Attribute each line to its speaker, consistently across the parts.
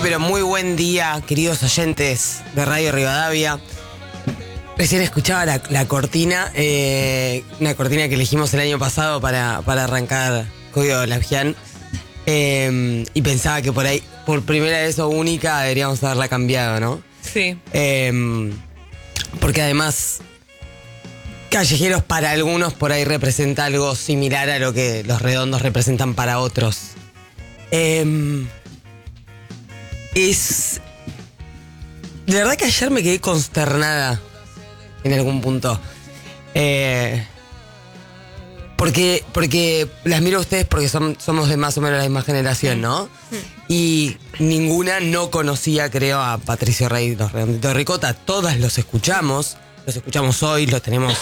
Speaker 1: pero muy buen día, queridos oyentes de Radio Rivadavia. Recién escuchaba la cortina, una cortina que elegimos el año pasado para arrancar Código Labial. Y pensaba que por ahí, por primera vez o única, deberíamos haberla cambiado, ¿no?
Speaker 2: Sí.
Speaker 1: Porque además, Callejeros para algunos por ahí representa algo similar a lo que Los Redondos representan para otros. De verdad que ayer me quedé consternada en algún punto. Porque las miro a ustedes porque somos de más o menos la misma generación, ¿no? Y ninguna no conocía, creo, a Patricio Rey, Los Redonditos de Ricota. Todas los escuchamos hoy, los tenemos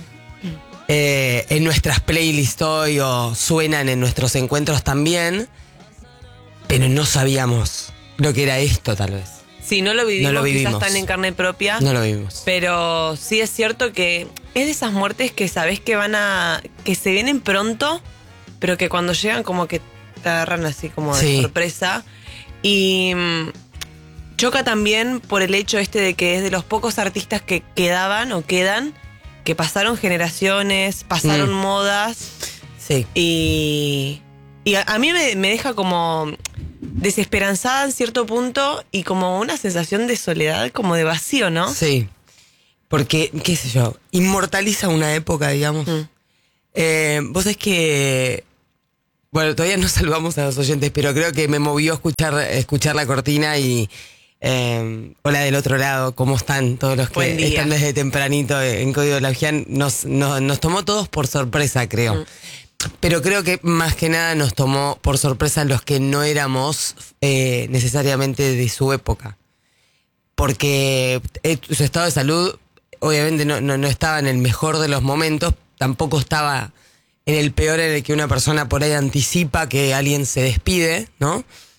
Speaker 1: en nuestras playlists hoy o suenan en nuestros encuentros también, pero no sabíamos lo que era esto, tal vez.
Speaker 2: Sí, no lo vivimos. Quizás tan en carne propia.
Speaker 1: No lo vivimos.
Speaker 2: Pero sí es cierto que es de esas muertes que sabés que se vienen pronto, pero que cuando llegan como que te agarran así como de sorpresa. Y choca también por el hecho de que es de los pocos artistas que quedaban o quedan, que pasaron generaciones, pasaron modas.
Speaker 1: Sí.
Speaker 2: Y a mí me deja como desesperanzada en cierto punto y como una sensación de soledad, como de vacío, ¿no?
Speaker 1: Sí, porque, qué sé yo, inmortaliza una época, digamos. Vos sabés que, bueno, todavía no saludamos a los oyentes, pero creo que me movió escuchar la cortina y hola del otro lado, ¿cómo están todos los que están desde tempranito en Código Labial? Nos tomó todos por sorpresa, creo. Pero creo que más que nada nos tomó por sorpresa los que no éramos necesariamente de su época. Porque su estado de salud obviamente no estaba en el mejor de los momentos, tampoco estaba en el peor en el que una persona por ahí anticipa que alguien se despide, ¿no?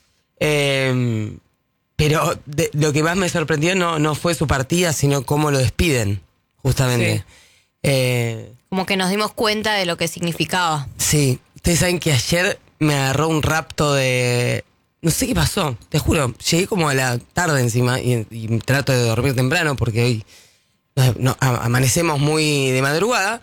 Speaker 1: Pero lo que más me sorprendió no fue su partida, sino cómo lo despiden, justamente.
Speaker 3: Sí. Como que nos dimos cuenta de lo que significaba.
Speaker 1: Sí, ustedes saben que ayer me agarró un rapto de... No sé qué pasó, te juro. Llegué como a la tarde encima y trato de dormir temprano porque hoy amanecemos muy de madrugada.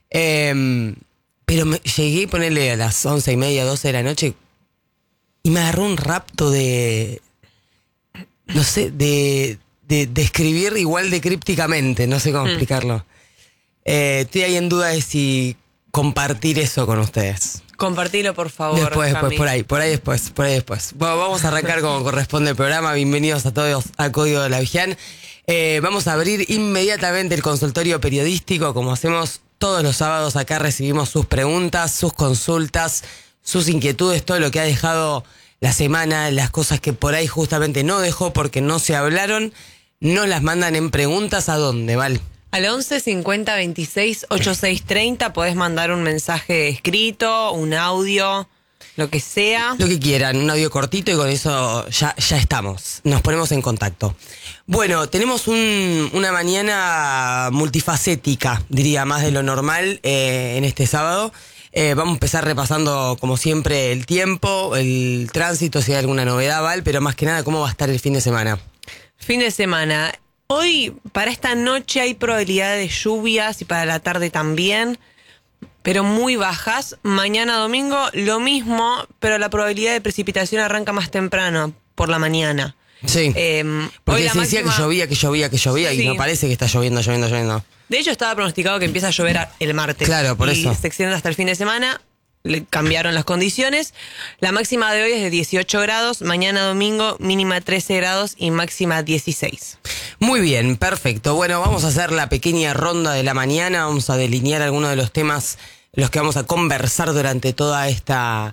Speaker 1: Pero llegué a ponerle a las 11:30, 12 de la noche y me agarró un rapto de... No sé, de escribir igual de crípticamente, no sé cómo explicarlo. Estoy ahí en duda de si compartir eso con ustedes.
Speaker 2: Compartilo, por favor.
Speaker 1: Después, por ahí después. Bueno, vamos a arrancar como corresponde el programa. Bienvenidos a todos a Código de Labial. Vamos a abrir inmediatamente el consultorio periodístico, como hacemos todos los sábados. Acá recibimos sus preguntas, sus consultas, sus inquietudes, todo lo que ha dejado la semana, las cosas que por ahí justamente no dejó porque no se hablaron. Nos las mandan en preguntas. ¿A dónde, Val?
Speaker 2: Al 11 50 26 86 30 podés mandar un mensaje escrito, un audio, lo que sea.
Speaker 1: Lo que quieran, un audio cortito y con eso ya estamos. Nos ponemos en contacto. Bueno, tenemos una mañana multifacética, diría, más de lo normal en este sábado. Vamos a empezar repasando, como siempre, el tiempo, el tránsito, si hay alguna novedad, Val, pero más que nada, ¿cómo va a estar el fin de semana?
Speaker 2: Fin de semana. Hoy, para esta noche, hay probabilidad de lluvias y para la tarde también, pero muy bajas. Mañana domingo, lo mismo, pero la probabilidad de precipitación arranca más temprano, por la mañana.
Speaker 1: Sí, porque se decía que llovía
Speaker 2: sí.
Speaker 1: Y no parece que está lloviendo.
Speaker 2: De hecho, estaba pronosticado que empieza a llover el martes.
Speaker 1: Claro, por eso.
Speaker 2: Y se extiende hasta el fin de semana. Le cambiaron las condiciones. La máxima de hoy es de 18 grados. Mañana domingo, mínima 13 grados y máxima 16.
Speaker 1: Muy bien, perfecto. Bueno, vamos a hacer la pequeña ronda de la mañana. Vamos a delinear algunos de los temas los que vamos a conversar durante toda esta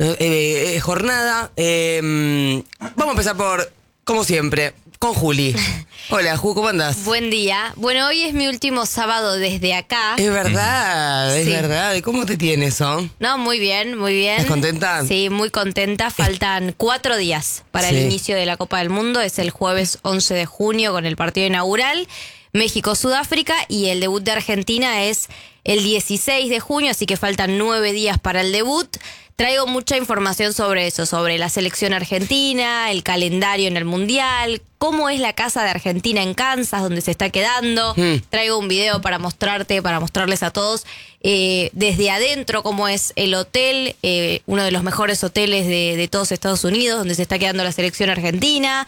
Speaker 1: jornada. Vamos a empezar por, como siempre, con Juli. Hola, Ju, ¿cómo andás?
Speaker 3: Buen día. Bueno, hoy es mi último sábado desde acá.
Speaker 1: Es verdad,
Speaker 3: Sí.
Speaker 1: es verdad. ¿Y cómo te tienes,
Speaker 3: No, muy bien, muy bien.
Speaker 1: ¿Estás contenta?
Speaker 3: Sí, muy contenta. Faltan 4 días para el inicio de la Copa del Mundo. Es el jueves 11 de junio con el partido inaugural. México-Sudáfrica, y el debut de Argentina es el 16 de junio, así que faltan 9 días para el debut. traigo mucha información sobre eso, sobre la selección argentina, el calendario en el Mundial, cómo es la casa de Argentina en Kansas, donde se está quedando. Traigo un video para mostrarles a todos desde adentro cómo es el hotel, uno de los mejores hoteles de todos Estados Unidos, donde se está quedando la selección argentina.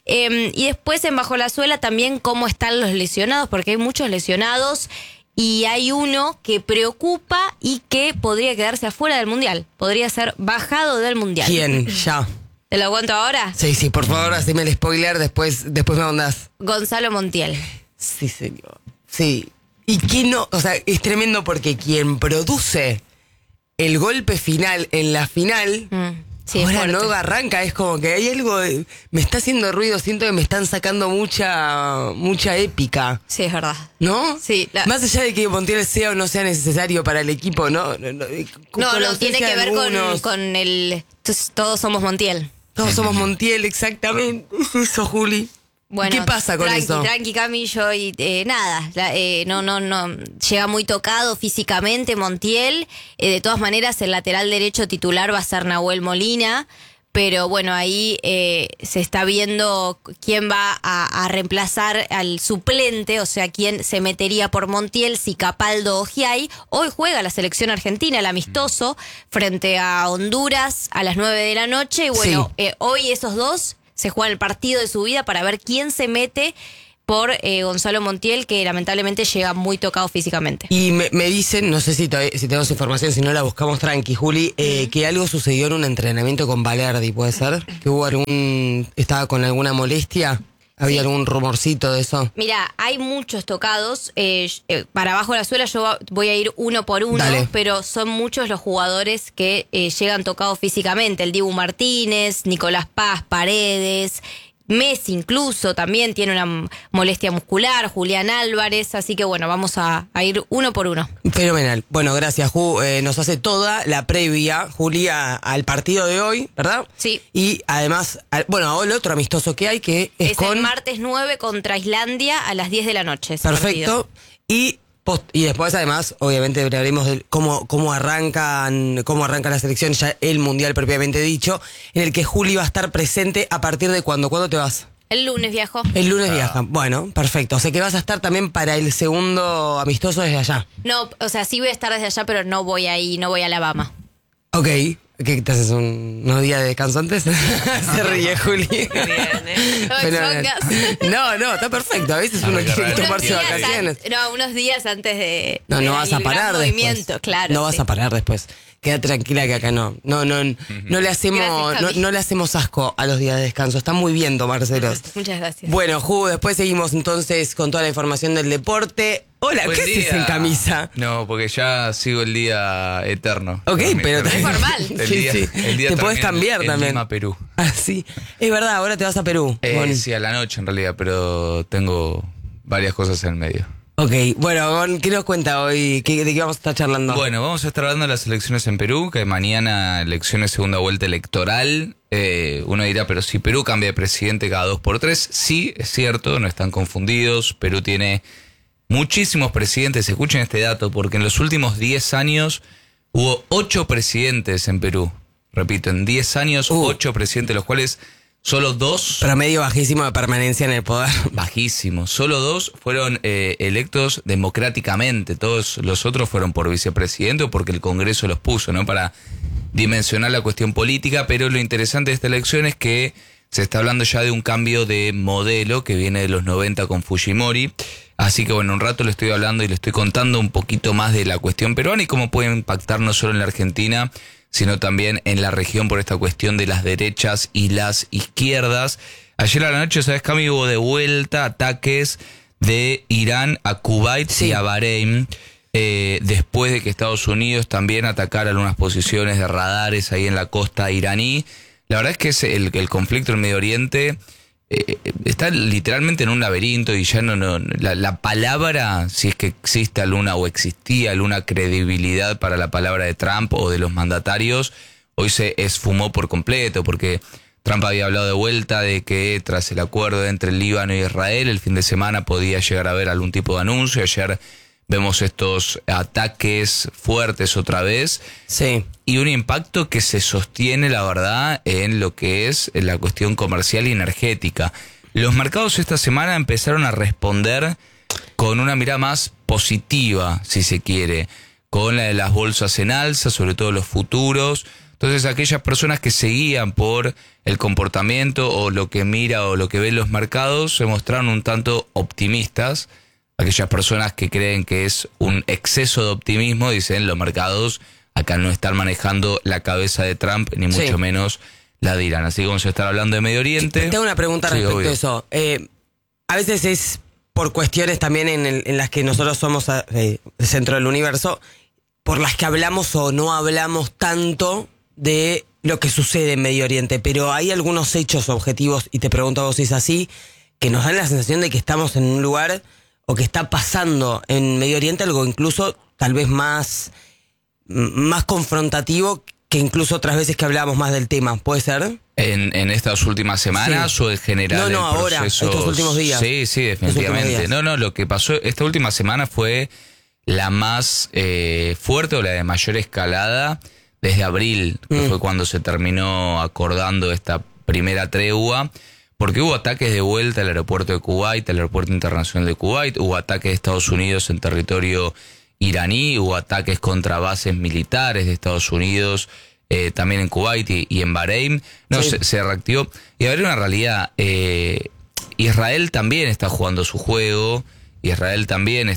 Speaker 3: Y después en Bajo la Suela también cómo están los lesionados, porque hay muchos lesionados y hay uno que preocupa y que podría quedarse afuera del Mundial. Podría ser bajado del Mundial.
Speaker 1: ¿Quién? Ya.
Speaker 3: ¿Te lo cuento ahora?
Speaker 1: Sí, por favor, haceme el spoiler, después me mandás.
Speaker 3: Gonzalo Montiel.
Speaker 1: Sí, señor. Sí. Y que no, o sea, es tremendo porque quien produce el golpe final en la final...
Speaker 3: Sí,
Speaker 1: ahora luego arranca, es como que hay algo, me está haciendo ruido, siento que me están sacando mucha épica.
Speaker 3: Sí, es verdad.
Speaker 1: ¿No?
Speaker 3: Sí.
Speaker 1: Más allá de que Montiel sea o no sea necesario para el equipo, ¿no?
Speaker 3: No, tiene que ver con el... Todos somos Montiel.
Speaker 1: Todos somos Montiel, exactamente. Eso, Juli.
Speaker 3: Bueno,
Speaker 1: ¿qué pasa con eso?
Speaker 3: Tranqui, Camillo, y nada, no, llega muy tocado físicamente Montiel. De todas maneras, el lateral derecho titular va a ser Nahuel Molina, pero bueno, ahí se está viendo quién va a reemplazar al suplente, o sea, quién se metería por Montiel, si Capaldo o Giai. Hoy juega la selección argentina, el amistoso, frente a Honduras a las 9 de la noche, y bueno, sí. Hoy esos dos se juega el partido de su vida para ver quién se mete por Gonzalo Montiel, que lamentablemente llega muy tocado físicamente. Y
Speaker 1: me dicen, no sé si tenemos información, si no la buscamos tranqui, Juli, que algo sucedió en un entrenamiento con Balerdi, ¿puede ser? Que hubo estaba con alguna molestia. ¿Había algún rumorcito de eso?
Speaker 3: Mira, hay muchos tocados. Para Bajo la Suela yo voy a ir uno por uno. Dale. Pero son muchos los jugadores que llegan tocados físicamente. El Dibu Martínez, Nicolás Paz, Paredes, Messi incluso también tiene una molestia muscular, Julián Álvarez, así que bueno, vamos a ir uno por uno.
Speaker 1: Fenomenal. Bueno, gracias, Ju. Nos hace toda la previa, Julia, al partido de hoy, ¿verdad?
Speaker 3: Sí.
Speaker 1: Y además, el otro amistoso que hay, que es
Speaker 3: el martes 9 contra Islandia a las 10 de la noche.
Speaker 1: Perfecto. Y después, además, obviamente hablaremos de cómo arranca la selección, ya el Mundial propiamente dicho, en el que Juli va a estar presente a partir de ¿cuándo? ¿Cuándo te vas?
Speaker 3: El lunes viajo.
Speaker 1: El lunes viaja. Bueno, perfecto. O sea que vas a estar también para el segundo amistoso desde allá.
Speaker 3: No, o sea, sí voy a estar desde allá, pero no voy a Alabama.
Speaker 1: Ok. ¿Qué te haces unos días de descanso antes? Se ríe, Juli.
Speaker 3: Bien,
Speaker 1: No, está perfecto. A veces uno quiere tomarse vacaciones.
Speaker 3: Unos días antes de...
Speaker 1: No vas a parar después.
Speaker 3: Claro.
Speaker 1: No vas a parar después. Queda tranquila que acá no le hacemos asco a los días de descanso. Está muy bien tomárselos.
Speaker 3: Muchas gracias.
Speaker 1: Bueno, Ju, después seguimos entonces con toda la información del deporte. Hola, ¿qué haces en camisa?
Speaker 4: No, porque ya sigo el día eterno.
Speaker 1: Ok, pero
Speaker 3: es formal.
Speaker 4: El día
Speaker 1: te puedes cambiar también.
Speaker 4: Lima, Perú.
Speaker 1: Ah, sí. Es verdad, ahora te vas a Perú.
Speaker 4: Sí, a la noche en realidad, pero tengo varias cosas en el medio.
Speaker 1: Ok, bueno, ¿qué nos cuenta hoy? ¿De qué vamos a estar charlando?
Speaker 4: Bueno, vamos a estar hablando de las elecciones en Perú, que mañana elecciones segunda vuelta electoral. Uno dirá, pero si Perú cambia de presidente cada 2x3, sí, es cierto, no están confundidos. Perú tiene muchísimos presidentes, escuchen este dato, porque en los últimos 10 años hubo 8 presidentes en Perú. Repito, en 10 años 8 presidentes, los cuales solo 2...
Speaker 1: Promedio bajísimo de permanencia en el poder.
Speaker 4: Bajísimo. Solo 2 fueron electos democráticamente. Todos los otros fueron por vicepresidente o porque el Congreso los puso, ¿no? Para dimensionar la cuestión política. Pero lo interesante de esta elección es que se está hablando ya de un cambio de modelo que viene de los 90 con Fujimori. Así que bueno, un rato le estoy hablando y le estoy contando un poquito más de la cuestión peruana y cómo puede impactar no solo en la Argentina, sino también en la región por esta cuestión de las derechas y las izquierdas. Ayer a la noche, ¿sabes, Cami? Hubo de vuelta ataques de Irán a Kuwait y a Bahrein, después de que Estados Unidos también atacara algunas posiciones de radares ahí en la costa iraní. La verdad es que el conflicto en Medio Oriente está literalmente en un laberinto y ya la palabra, si es que existe alguna o existía alguna credibilidad para la palabra de Trump o de los mandatarios, hoy se esfumó por completo, porque Trump había hablado de vuelta de que tras el acuerdo entre el Líbano y Israel el fin de semana podía llegar a haber algún tipo de anuncio. Ayer vemos estos ataques fuertes otra vez.
Speaker 1: Sí.
Speaker 4: Y un impacto que se sostiene, la verdad, en lo que es la cuestión comercial y energética. Los mercados esta semana empezaron a responder con una mirada más positiva, si se quiere, con la de las bolsas en alza, sobre todo los futuros. Entonces, aquellas personas que se guían por el comportamiento o lo que mira o lo que ven los mercados se mostraron un tanto optimistas. Aquellas personas que creen que es un exceso de optimismo dicen los mercados acá no están manejando la cabeza de Trump, ni mucho menos la de Irán. Así que vamos a estar hablando de Medio Oriente.
Speaker 1: Tengo una pregunta respecto
Speaker 4: obvio.
Speaker 1: a eso. A veces es por cuestiones también en las que nosotros somos el centro del universo, por las que hablamos o no hablamos tanto de lo que sucede en Medio Oriente. Pero hay algunos hechos objetivos, y te pregunto a vos si es así, que nos dan la sensación de que estamos en un lugar o que está pasando en Medio Oriente algo incluso tal vez más confrontativo que incluso otras veces que hablábamos más del tema. ¿Puede ser?
Speaker 4: ¿En estas últimas semanas o en general?
Speaker 1: No, ahora, estos últimos días.
Speaker 4: Sí, definitivamente. No, lo que pasó esta última semana fue la más fuerte o la de mayor escalada desde abril, que fue cuando se terminó acordando esta primera tregua, porque hubo ataques de vuelta al aeropuerto de Kuwait, al aeropuerto internacional de Kuwait, hubo ataques de Estados Unidos en territorio iraní, hubo ataques contra bases militares de Estados Unidos, también en Kuwait y en Bahrein. Se reactivó. Y a ver, una realidad, Israel también está jugando su juego. Israel también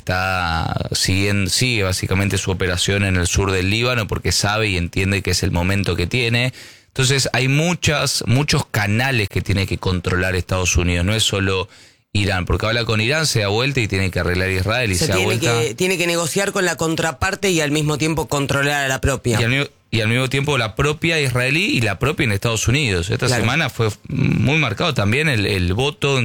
Speaker 4: sigue básicamente su operación en el sur del Líbano porque sabe y entiende que es el momento que tiene. Entonces hay muchos canales que tiene que controlar Estados Unidos, no es solo Irán, porque habla con Irán, se da vuelta y tiene que arreglar Israel y se da vuelta.
Speaker 1: Tiene que negociar con la contraparte y al mismo tiempo controlar a la propia.
Speaker 4: Y al mismo tiempo la propia israelí y la propia en Estados Unidos. Esta semana fue muy marcado también el voto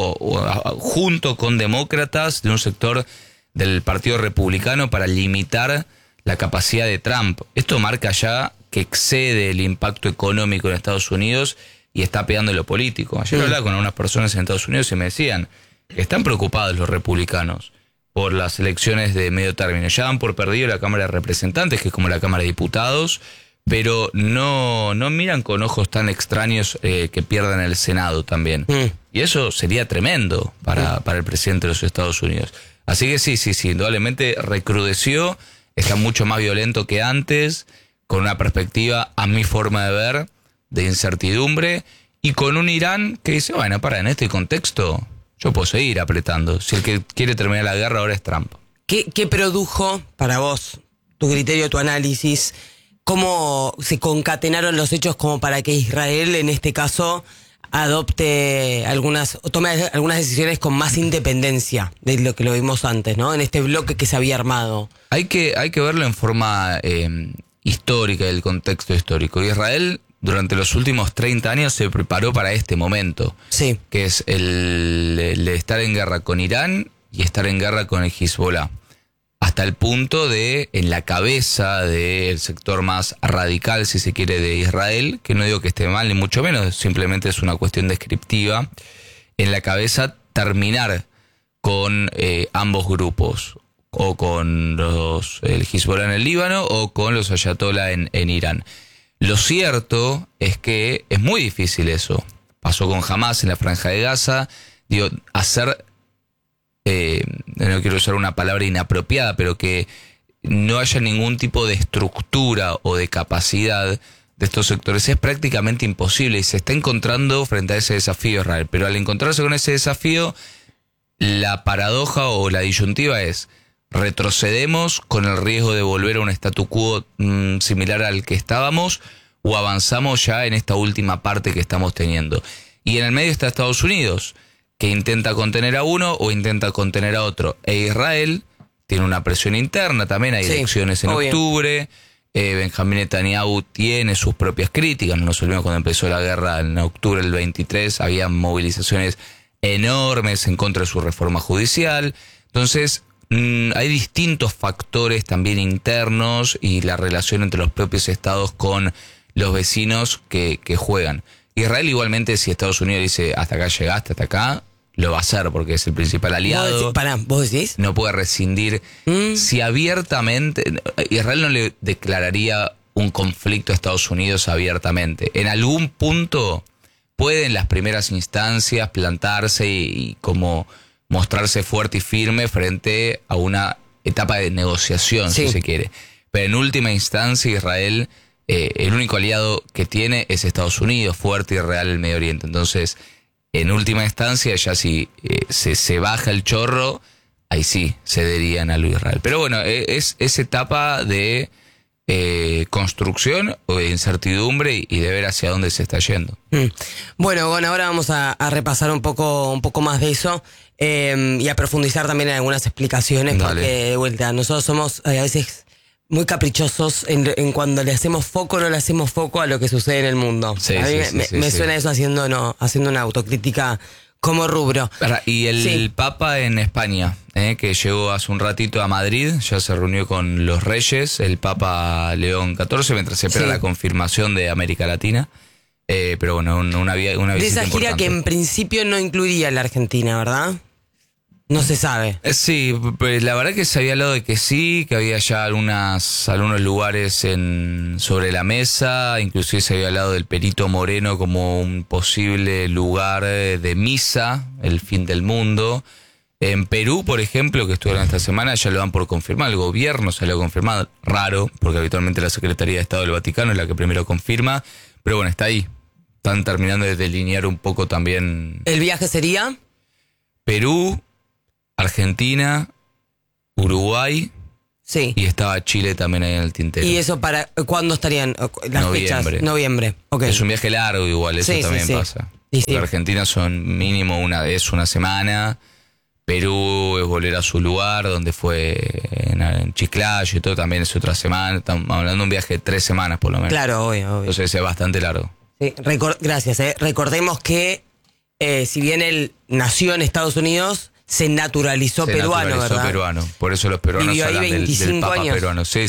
Speaker 4: junto con demócratas de un sector del Partido Republicano para limitar la capacidad de Trump. Esto marca ya que excede el impacto económico en Estados Unidos y está pegando en lo político. Ayer hablaba con algunas personas en Estados Unidos y me decían que están preocupados los republicanos por las elecciones de medio término. Ya dan por perdido la Cámara de Representantes, que es como la Cámara de Diputados, pero no miran con ojos tan extraños que pierdan el Senado también. Y eso sería tremendo para el presidente de los Estados Unidos. Así que sí, indudablemente recrudeció, está mucho más violento que antes, con una perspectiva, a mi forma de ver, de incertidumbre, y con un Irán que dice, bueno, en este contexto yo puedo seguir apretando. Si el que quiere terminar la guerra ahora es Trump.
Speaker 1: ¿Qué produjo para vos, tu criterio, tu análisis? ¿Cómo se concatenaron los hechos como para que Israel, en este caso, tome algunas decisiones con más independencia de lo que lo vimos antes, ¿no? En este bloque que se había armado.
Speaker 4: Hay que verlo en forma histórica, el contexto histórico. Israel, durante los últimos 30 años, se preparó para este momento.
Speaker 1: Sí.
Speaker 4: Que es el estar en guerra con Irán y estar en guerra con el Hezbollah. Hasta el punto de, en la cabeza del sector más radical, si se quiere, de Israel, que no digo que esté mal ni mucho menos, simplemente es una cuestión descriptiva, en la cabeza terminar con ambos grupos, o con el Hezbollah en el Líbano o con los ayatollah en Irán. Lo cierto es que es muy difícil eso. Pasó con Hamas en la Franja de Gaza. Hacer, no quiero usar una palabra inapropiada, pero que no haya ningún tipo de estructura o de capacidad de estos sectores es prácticamente imposible y se está encontrando frente a ese desafío Israel. Pero al encontrarse con ese desafío, la paradoja o la disyuntiva es: ¿retrocedemos con el riesgo de volver a un statu quo similar al que estábamos o avanzamos ya en esta última parte que estamos teniendo? Y en el medio está Estados Unidos, que intenta contener a uno o intenta contener a otro. E Israel tiene una presión interna también, hay elecciones en octubre. Benjamín Netanyahu tiene sus propias críticas. No nos olvidemos cuando empezó la guerra en octubre del 23, había movilizaciones enormes en contra de su reforma judicial. Entonces, hay distintos factores también internos y la relación entre los propios estados con los vecinos que juegan. Israel igualmente, si Estados Unidos dice hasta acá llegaste, hasta acá, lo va a hacer porque es el principal aliado.
Speaker 1: ¿Vos decís?
Speaker 4: No puede rescindir. Si abiertamente, Israel no le declararía un conflicto a Estados Unidos abiertamente. En algún punto puede en las primeras instancias plantarse y como mostrarse fuerte y firme frente a una etapa de negociación, si se quiere. Pero en última instancia Israel, el único aliado que tiene es Estados Unidos, fuerte y real en el Medio Oriente. Entonces, en última instancia, ya si se baja el chorro, ahí sí cederían a Israel. Pero bueno, es etapa de construcción o de incertidumbre y de ver hacia dónde se está yendo.
Speaker 1: Bueno, ahora vamos a repasar un poco más de eso y a profundizar también en algunas explicaciones. Dale. Porque de vuelta, nosotros somos a veces muy caprichosos en cuando le hacemos foco o no le hacemos foco a lo que sucede en el mundo.
Speaker 4: Sí,
Speaker 1: a mí me suena eso haciendo una autocrítica como rubro.
Speaker 4: Y el Papa en España, que llegó hace un ratito a Madrid, ya se reunió con los reyes, el Papa León XIV, mientras se espera la confirmación de América Latina. Pero bueno, una visita
Speaker 1: de esa gira
Speaker 4: importante.
Speaker 1: Que en principio no incluiría la Argentina, ¿verdad? No se sabe.
Speaker 4: Sí, pues la verdad que se había hablado de que sí, que había ya algunos lugares sobre la mesa, inclusive se había hablado del Perito Moreno como un posible lugar de misa, el fin del mundo. En Perú, por ejemplo, que estuvieron esta semana, ya lo dan por confirmar, el gobierno se lo ha confirmado, raro, porque habitualmente la Secretaría de Estado del Vaticano es la que primero confirma, pero bueno, está ahí. Están terminando de delinear un poco también.
Speaker 1: ¿El viaje sería?
Speaker 4: Perú, Argentina, Uruguay, y estaba Chile también ahí en el tintero.
Speaker 1: ¿Y eso para cuándo estarían las fechas? Noviembre. Okay.
Speaker 4: Es un viaje largo igual, eso también pasa. Porque Argentina son mínimo una semana, Perú es volver a su lugar, donde fue en Chiclayo y todo, también es otra semana, estamos hablando de un viaje de 3 semanas por lo menos.
Speaker 1: Claro, obvio.
Speaker 4: Entonces es bastante largo.
Speaker 1: Sí, gracias. Recordemos que si bien él nació en Estados Unidos, se naturalizó peruano, ¿verdad?
Speaker 4: Peruano. Por eso los peruanos hablan del Papa
Speaker 1: años.
Speaker 4: peruano. Sí.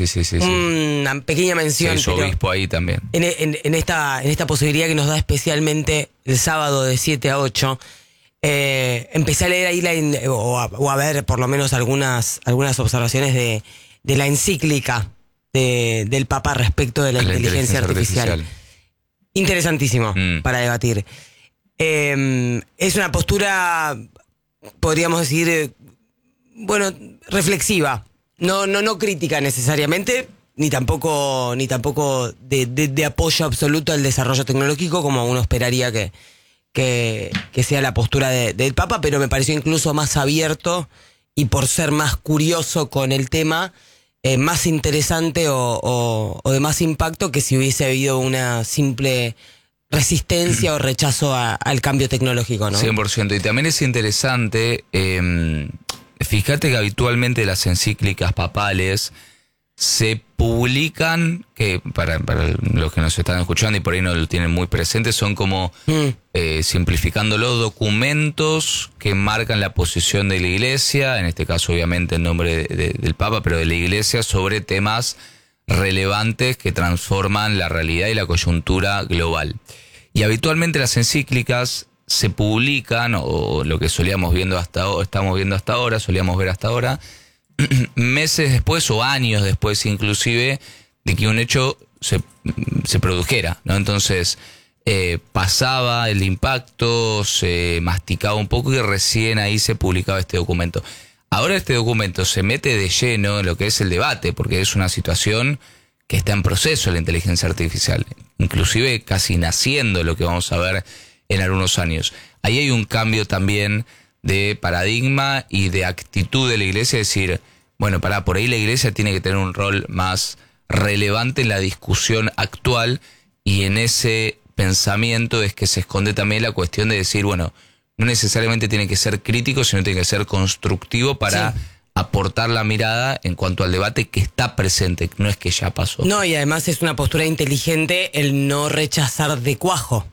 Speaker 1: Una pequeña mención.
Speaker 4: Se hizo obispo ahí también.
Speaker 1: En esta posibilidad que nos da especialmente el sábado de 7 a 8, empecé a leer ahí o a ver por lo menos algunas observaciones de la encíclica del Papa respecto de la inteligencia artificial. Interesantísimo para debatir. Es una postura, podríamos decir, reflexiva, no crítica necesariamente, ni tampoco de apoyo absoluto al desarrollo tecnológico, como uno esperaría que sea la postura del Papa, pero me pareció incluso más abierto y por ser más curioso con el tema, más interesante o de más impacto que si hubiese habido una simple resistencia o rechazo al cambio tecnológico, ¿no?
Speaker 4: 100%. Y también es interesante, fíjate que habitualmente las encíclicas papales se publican, que para los que nos están escuchando y por ahí no lo tienen muy presente, son como, simplificándolo, documentos que marcan la posición de la Iglesia, en este caso obviamente en nombre del Papa, pero de la Iglesia, sobre temas relevantes que transforman la realidad y la coyuntura global. Y habitualmente las encíclicas se publican, o lo que solíamos ver hasta ahora, meses después o años después inclusive de que un hecho se produjera, ¿no? Entonces pasaba el impacto, se masticaba un poco y recién ahí se publicaba este documento. Ahora este documento se mete de lleno en lo que es el debate, porque es una situación que está en proceso la inteligencia artificial, inclusive casi naciendo, lo que vamos a ver en algunos años. Ahí hay un cambio también de paradigma y de actitud de la Iglesia, es decir, bueno, por ahí la Iglesia tiene que tener un rol más relevante en la discusión actual, y en ese pensamiento es que se esconde también la cuestión de decir, bueno, no necesariamente tiene que ser crítico, sino tiene que ser constructivo para aportar la mirada en cuanto al debate que está presente, no es que ya pasó.
Speaker 1: No, y además es una postura inteligente el no rechazar de cuajo.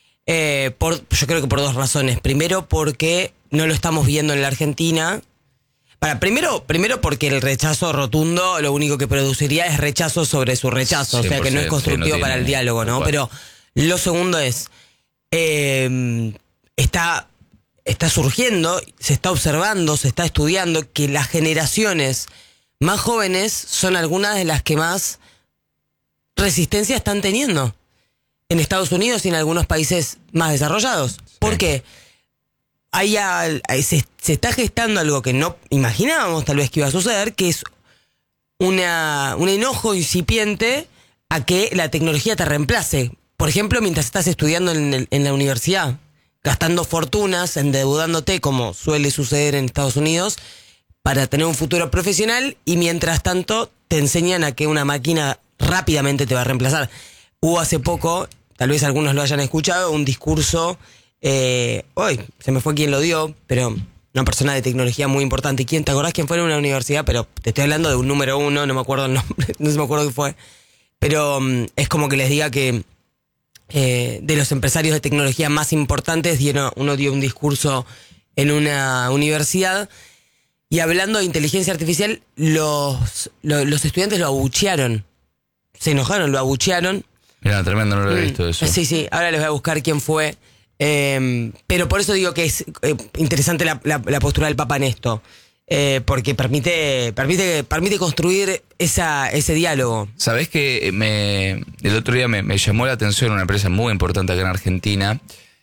Speaker 1: Yo creo que por 2 razones. Primero, porque no lo estamos viendo en la Argentina. Primero porque el rechazo rotundo lo único que produciría es rechazo sobre su rechazo, o sea que no es constructivo para el diálogo, ¿no? Pero lo segundo es, está está surgiendo, se está observando, se está estudiando que las generaciones más jóvenes son algunas de las que más resistencia están teniendo en Estados Unidos y en algunos países más desarrollados. Sí. ¿Por qué? Se está gestando algo que no imaginábamos tal vez que iba a suceder, que es un enojo incipiente a que la tecnología te reemplace. Por ejemplo, mientras estás estudiando en la universidad, gastando fortunas, endeudándote, como suele suceder en Estados Unidos, para tener un futuro profesional, y mientras tanto te enseñan a que una máquina rápidamente te va a reemplazar. Hubo hace poco, tal vez algunos lo hayan escuchado, un discurso, hoy se me fue quién lo dio, pero una persona de tecnología muy importante. ¿Te acordás quién fue en una universidad? Pero te estoy hablando de un número 1, no me acuerdo el nombre, no se me acuerdo qué fue. Pero es como que les diga que de los empresarios de tecnología más importantes, uno dio un discurso en una universidad, y hablando de inteligencia artificial, los estudiantes lo abuchearon. Se enojaron, lo abuchearon.
Speaker 4: Mira, tremendo, no lo he visto eso.
Speaker 1: Sí, ahora les voy a buscar quién fue. Pero por eso digo que es interesante la postura del Papa en esto. Porque permite construir ese diálogo.
Speaker 4: Sabés que el otro día me llamó la atención una empresa muy importante acá en Argentina.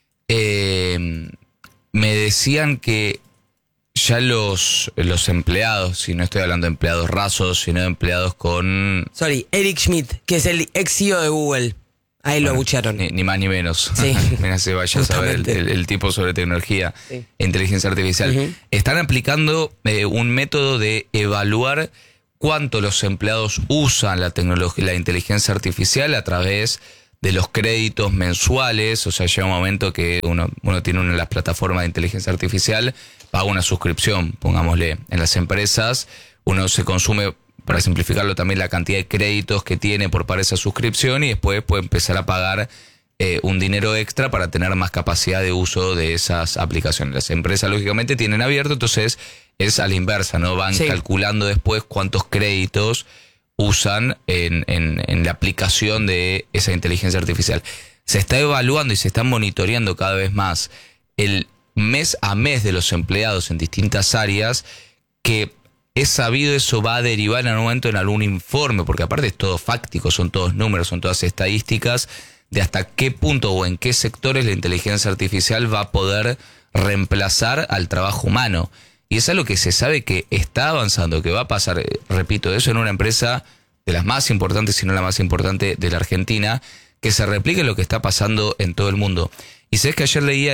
Speaker 4: Me decían que ya los empleados, si no estoy hablando de empleados rasos, sino de empleados con...
Speaker 1: Eric Schmidt, que es el ex CEO de Google. Ahí lo abuchearon.
Speaker 4: Ni más ni menos.
Speaker 1: Sí.
Speaker 4: Mira, se vaya a saber el tipo sobre tecnología e inteligencia artificial.
Speaker 1: Uh-huh.
Speaker 4: Están aplicando un método de evaluar cuánto los empleados usan la tecnología, la inteligencia artificial a través de los créditos mensuales. O sea, llega un momento que uno tiene una de las plataformas de inteligencia artificial, paga una suscripción, pongámosle, en las empresas. Uno se consume, para simplificarlo también, la cantidad de créditos que tiene por para esa suscripción, y después puede empezar a pagar un dinero extra para tener más capacidad de uso de esas aplicaciones. Las empresas, lógicamente, tienen abierto, entonces es a la inversa, ¿no? Van calculando después cuántos créditos usan en la aplicación de esa inteligencia artificial. Se está evaluando y se está monitoreando cada vez más el mes a mes de los empleados en distintas áreas, que es sabido eso va a derivar en algún momento en algún informe, porque aparte es todo fáctico, son todos números, son todas estadísticas de hasta qué punto o en qué sectores la inteligencia artificial va a poder reemplazar al trabajo humano. Y es algo que se sabe que está avanzando, que va a pasar, repito, eso en una empresa de las más importantes, si no la más importante de la Argentina, que se replique lo que está pasando en todo el mundo. Y sabes que ayer leía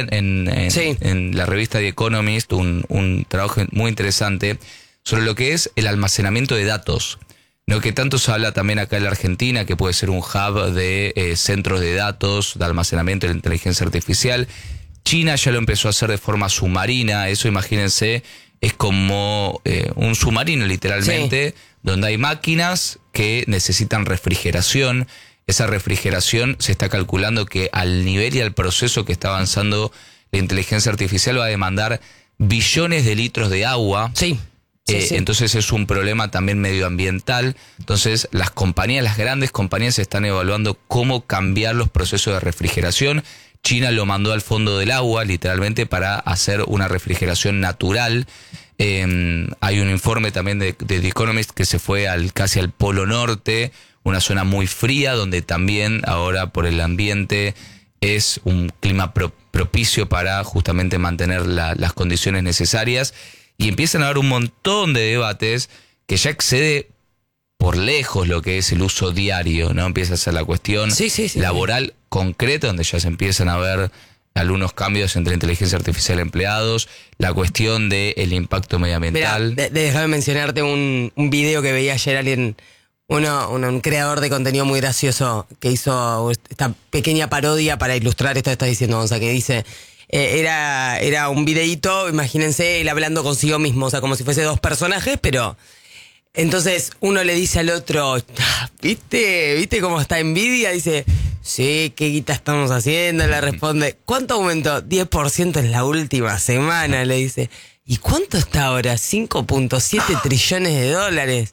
Speaker 4: en la revista The Economist un trabajo muy interesante sobre lo que es el almacenamiento de datos, ¿no? Que tanto se habla también acá en la Argentina, que puede ser un hub de centros de datos, de almacenamiento de la inteligencia artificial. China ya lo empezó a hacer de forma submarina. Eso, imagínense, es como un submarino literalmente, donde hay máquinas que necesitan refrigeración. Esa refrigeración se está calculando que al nivel y al proceso que está avanzando la inteligencia artificial va a demandar billones de litros de agua. Entonces es un problema también medioambiental. Entonces las grandes compañías están evaluando cómo cambiar los procesos de refrigeración. China lo mandó al fondo del agua, literalmente, para hacer una refrigeración natural. Hay un informe también de The Economist que se fue casi al Polo Norte, una zona muy fría, donde también ahora por el ambiente es un clima propicio para justamente mantener las condiciones necesarias. Y empiezan a haber un montón de debates que ya excede por lejos lo que es el uso diario, ¿no? Empieza a ser la cuestión laboral concreta, donde ya se empiezan a ver algunos cambios entre inteligencia artificial y empleados, la cuestión del impacto medioambiental.
Speaker 1: Mirá, déjame mencionarte un video que veía ayer un creador de contenido muy gracioso que hizo esta pequeña parodia para ilustrar esto que estás diciendo, Gonza, que dice... Era un videíto, imagínense, él hablando consigo mismo, o sea, como si fuese dos personajes, pero... Entonces uno le dice al otro, ¿viste cómo está Nvidia? Dice, sí, ¿qué guita estamos haciendo? Le responde, ¿cuánto aumentó? 10% en la última semana, le dice. ¿Y cuánto está ahora? 5.7 trillones de dólares.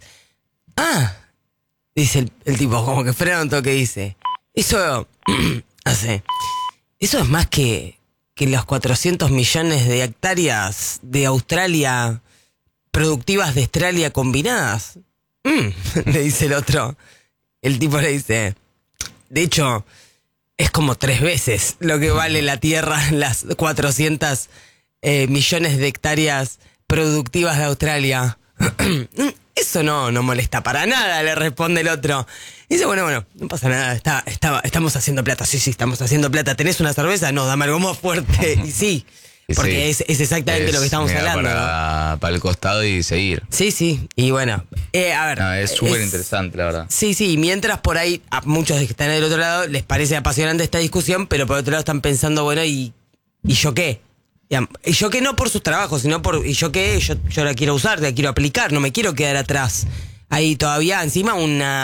Speaker 1: Dice el tipo, como que frena un toque, dice, eso es más que que los 400 millones de hectáreas de Australia, productivas de Australia combinadas. Le dice el otro. El tipo le dice, de hecho, es como 3 veces lo que vale la tierra, las 400 millones de hectáreas productivas de Australia. Eso no molesta para nada, le responde el otro. Dice, bueno, no pasa nada, estamos haciendo plata. Sí, estamos haciendo plata. ¿Tenés una cerveza? No, dame algo más fuerte. Y sí, porque sí, es exactamente lo que estamos hablando.
Speaker 4: Para el costado y seguir.
Speaker 1: Sí, y bueno, a ver.
Speaker 4: No, es súper interesante, la verdad.
Speaker 1: Sí, mientras por ahí a muchos que están del otro lado les parece apasionante esta discusión, pero por otro lado están pensando, bueno, ¿y yo qué? Y yo que no por sus trabajos, sino por... ¿Y yo qué? Yo la quiero usar, la quiero aplicar, no me quiero quedar atrás. Ahí todavía encima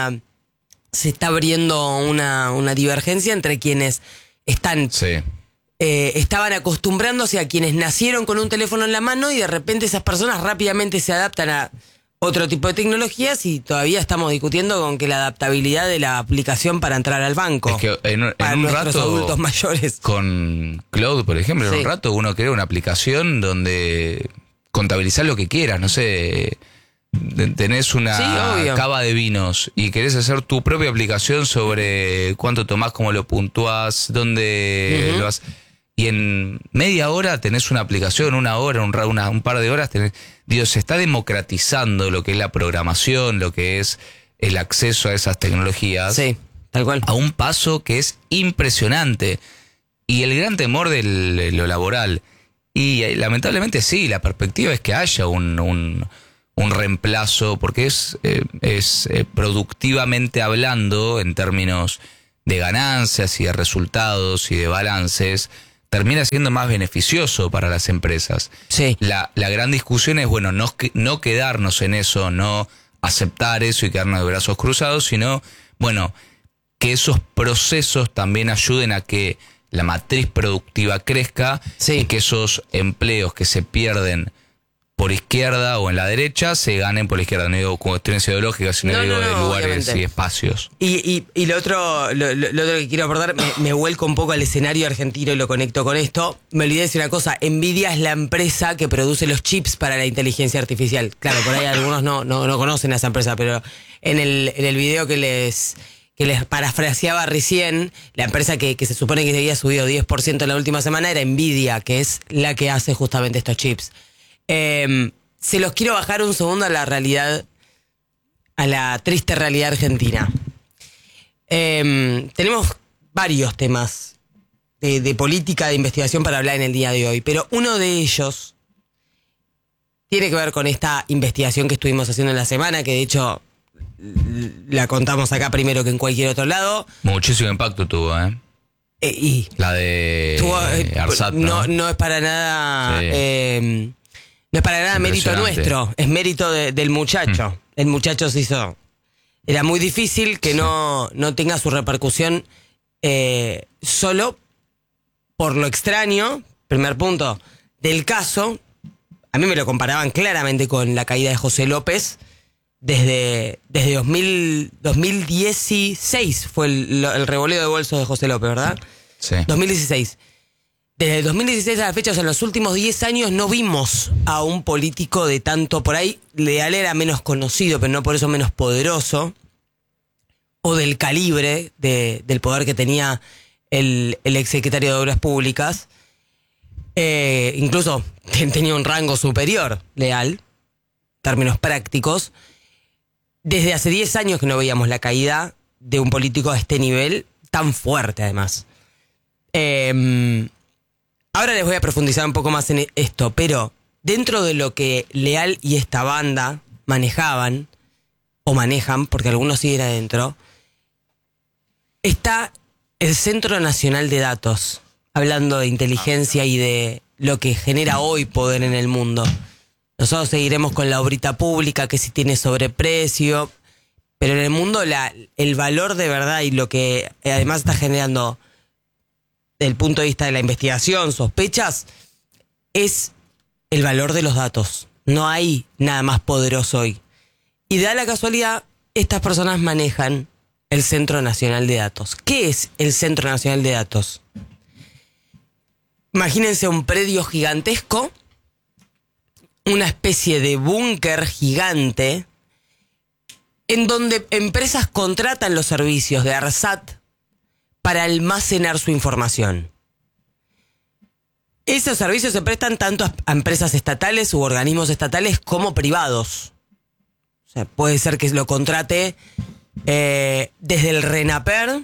Speaker 1: se está abriendo una divergencia entre quienes están...
Speaker 4: Sí.
Speaker 1: Estaban acostumbrándose a quienes nacieron con un teléfono en la mano y de repente esas personas rápidamente se adaptan a otro tipo de tecnologías y todavía estamos discutiendo con que la adaptabilidad de la aplicación para entrar al banco.
Speaker 4: Es que en un rato,
Speaker 1: adultos mayores.
Speaker 4: Con Cloud, por ejemplo, en un rato uno crea una aplicación donde contabilizar lo que quieras, no sé, tenés una cava de vinos y querés hacer tu propia aplicación sobre cuánto tomás, cómo lo puntuás, dónde lo vas. Y en media hora tenés una aplicación, una hora, un par de horas. Se está democratizando lo que es la programación, lo que es el acceso a esas tecnologías.
Speaker 1: Sí, tal cual.
Speaker 4: A un paso que es impresionante. Y el gran temor de lo laboral. Y lamentablemente sí, la perspectiva es que haya un reemplazo, porque es productivamente hablando, en términos de ganancias y de resultados y de balances, termina siendo más beneficioso para las empresas.
Speaker 1: Sí.
Speaker 4: La gran discusión es, bueno, no quedarnos en eso, no aceptar eso y quedarnos de brazos cruzados, sino, bueno, que esos procesos también ayuden a que la matriz productiva crezca y que esos empleos que se pierden por izquierda o en la derecha se ganen por la izquierda. No digo cuestiones ideológicas, sino digo de lugares obviamente. Y espacios.
Speaker 1: Y lo otro que quiero abordar, me vuelco un poco al escenario argentino y lo conecto con esto. Me olvidé de decir una cosa, Nvidia es la empresa que produce los chips para la inteligencia artificial. Claro, por ahí algunos no conocen a esa empresa, pero en el video que les parafraseaba recién, la empresa que se supone que se había subido 10% en la última semana era Nvidia, que es la que hace justamente estos chips. Se los quiero bajar un segundo a la realidad, a la triste realidad argentina. Tenemos varios temas de política, de investigación para hablar en el día de hoy, pero uno de ellos tiene que ver con esta investigación que estuvimos haciendo en la semana, que de hecho la contamos acá primero que en cualquier otro lado.
Speaker 4: Muchísimo impacto tuvo, la de Arsat,
Speaker 1: no es para nada... Sí. No es para nada mérito nuestro, es mérito del muchacho. El muchacho se hizo... Era muy difícil que no tenga su repercusión solo por lo extraño, primer punto, del caso. A mí me lo comparaban claramente con la caída de José López. Desde 2016 fue el revoleo de bolsos de José López, ¿verdad?
Speaker 4: Sí.
Speaker 1: 2016. Desde el 2016 a la fecha, o sea, en los últimos 10 años no vimos a un político de tanto, por ahí, Leal era menos conocido, pero no por eso menos poderoso, o del calibre del poder que tenía el exsecretario de Obras Públicas. Incluso tenía un rango superior, Leal, en términos prácticos. Desde hace 10 años que no veíamos la caída de un político a este nivel, tan fuerte además. Ahora les voy a profundizar un poco más en esto, pero dentro de lo que Leal y esta banda manejaban, o manejan, porque algunos siguen adentro, está el Centro Nacional de Datos, hablando de inteligencia y de lo que genera hoy poder en el mundo. Nosotros seguiremos con la obrita pública, que si tiene sobreprecio, pero en el mundo el valor de verdad y lo que además está generando... desde el punto de vista de la investigación, sospechas, es el valor de los datos. No hay nada más poderoso hoy. Y da la casualidad, estas personas manejan el Centro Nacional de Datos. ¿Qué es el Centro Nacional de Datos? imagínense un predio gigantesco, una especie de búnker gigante, en donde empresas contratan los servicios de ARSAT para almacenar su información. Esos servicios se prestan tanto a empresas estatales u organismos estatales como privados. O sea, puede ser que lo contrate desde el RENAPER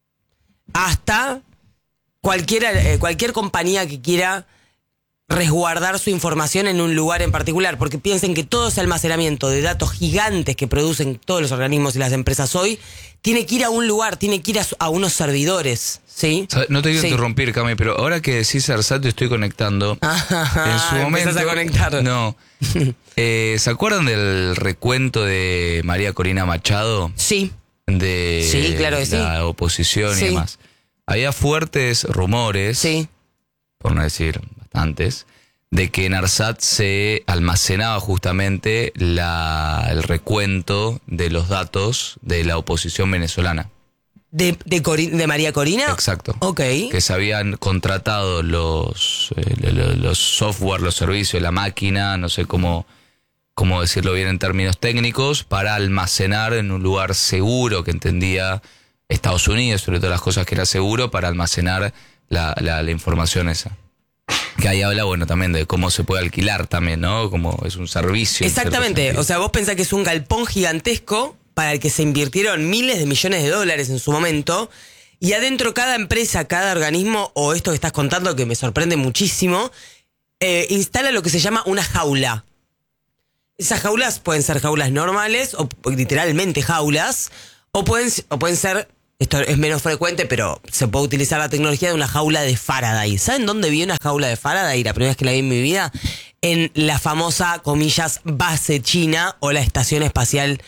Speaker 1: hasta cualquier compañía que quiera resguardar su información en un lugar en particular, porque piensen que todo ese almacenamiento de datos gigantes que producen todos los organismos y las empresas hoy tiene que ir a un lugar, tiene que ir a unos servidores, ¿sí?
Speaker 4: No te quiero interrumpir, Cami, pero ahora que decís ARSAT te estoy conectando. En su momento.
Speaker 1: Empezás a conectar.
Speaker 4: No. ¿Se acuerdan del recuento de María Corina Machado?
Speaker 1: Sí.
Speaker 4: Sí,
Speaker 1: claro que
Speaker 4: la oposición y demás. Había fuertes rumores, por no decir bastantes, de que en ARSAT se almacenaba justamente el recuento de los datos de la oposición venezolana.
Speaker 1: ¿De María Corina?
Speaker 4: Exacto.
Speaker 1: Ok.
Speaker 4: Que se habían contratado los software, los servicios, la máquina, no sé cómo decirlo bien en términos técnicos, para almacenar en un lugar seguro, que entendía Estados Unidos, sobre todas las cosas que era seguro, para almacenar la información esa. Que ahí habla, bueno, también de cómo se puede alquilar también, ¿no? Como es un servicio.
Speaker 1: Exactamente. O sea, vos pensás que es un galpón gigantesco para el que se invirtieron miles de millones de dólares en su momento. Y adentro cada empresa, cada organismo, o esto que estás contando, que me sorprende muchísimo, instala lo que se llama una jaula. Esas jaulas pueden ser jaulas normales, o literalmente jaulas, o pueden ser... Esto es menos frecuente, pero se puede utilizar la tecnología de una jaula de Faraday. ¿Saben dónde vi una jaula de Faraday? La primera vez que la vi en mi vida, en la famosa, comillas, base china o la estación espacial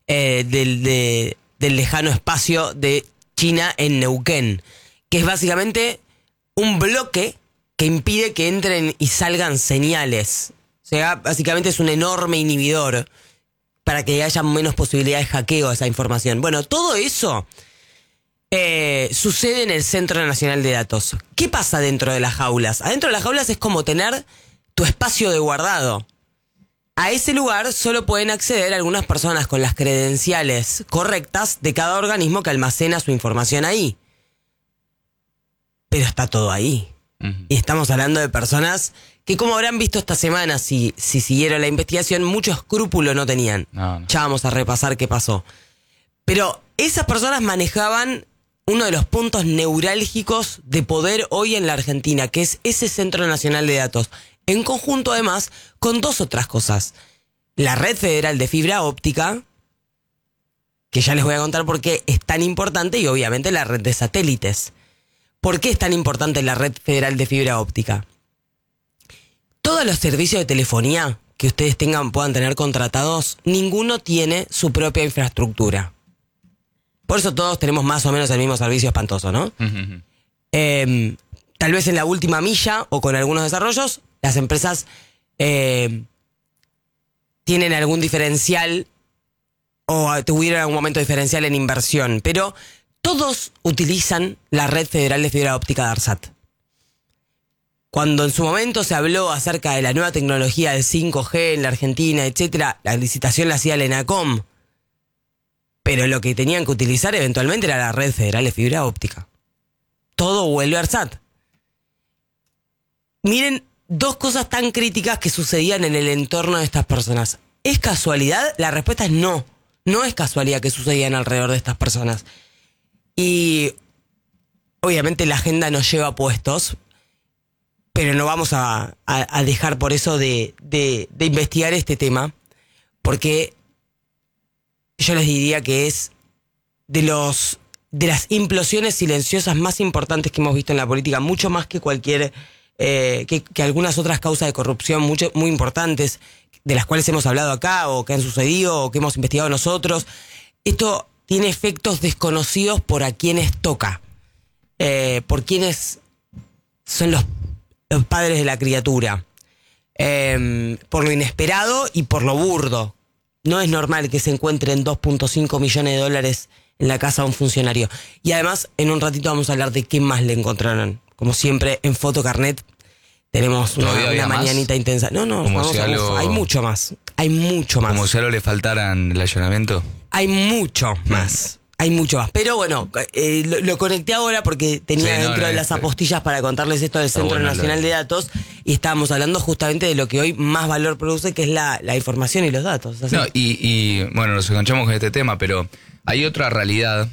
Speaker 1: del lejano espacio de China en Neuquén, que es básicamente un bloque que impide que entren y salgan señales. O sea, básicamente es un enorme inhibidor para que haya menos posibilidades de hackeo a esa información. Bueno, todo eso... sucede en el Centro Nacional de Datos. ¿Qué pasa dentro de las jaulas? Adentro de las jaulas es como tener tu espacio de guardado. A ese lugar solo pueden acceder algunas personas con las credenciales correctas de cada organismo que almacena su información ahí. Pero está todo ahí. Y estamos hablando de personas que, como habrán visto esta semana, si siguieron la investigación, mucho escrúpulo no tenían. No. Ya vamos a repasar qué pasó. Pero esas personas manejaban uno de los puntos neurálgicos de poder hoy en la Argentina, que es ese Centro Nacional de Datos, en conjunto además con dos otras cosas. La Red Federal de Fibra Óptica, que ya les voy a contar por qué es tan importante, y obviamente la red de satélites. ¿Por qué es tan importante la Red Federal de Fibra Óptica? Todos los servicios de telefonía que ustedes puedan tener contratados, ninguno tiene su propia infraestructura. Por eso todos tenemos más o menos el mismo servicio espantoso, ¿no? Tal vez en la última milla o con algunos desarrollos, las empresas tienen algún diferencial o tuvieron algún momento diferencial en inversión, pero todos utilizan la Red Federal de Fibra Óptica de ARSAT. Cuando en su momento se habló acerca de la nueva tecnología del 5G en la Argentina, etcétera, la licitación la hacía la ENACOM. Pero lo que tenían que utilizar eventualmente era la Red Federal de Fibra Óptica. Todo vuelve a ARSAT. Miren, dos cosas tan críticas que sucedían en el entorno de estas personas. ¿Es casualidad? La respuesta es no. No es casualidad que sucedían alrededor de estas personas. Y obviamente la agenda nos lleva a puestos, pero no vamos a dejar por eso de investigar este tema, porque yo les diría que es de las implosiones silenciosas más importantes que hemos visto en la política, mucho más que cualquier que algunas otras causas de corrupción muy importantes, de las cuales hemos hablado acá, o que han sucedido, o que hemos investigado nosotros. Esto tiene efectos desconocidos por a quienes toca, por quienes son los padres de la criatura, por lo inesperado y por lo burdo. No es normal que se encuentren 2.5 millones de dólares en la casa de un funcionario. Y además, en un ratito vamos a hablar de qué más le encontraron como siempre, en Fotocarnet tenemos una mañanita intensa. No,
Speaker 4: como si
Speaker 1: hay mucho más. Hay mucho más.
Speaker 4: Como si algo le faltaran el allanamiento.
Speaker 1: Hay mucho más. Hay mucho más. Pero bueno, lo conecté ahora porque tenía dentro de las apostillas para contarles esto del Centro Nacional de Datos y estábamos hablando justamente de lo que hoy más valor produce, que es la información y los datos. Así.
Speaker 4: No, y bueno, nos enganchamos con este tema, pero hay otra realidad,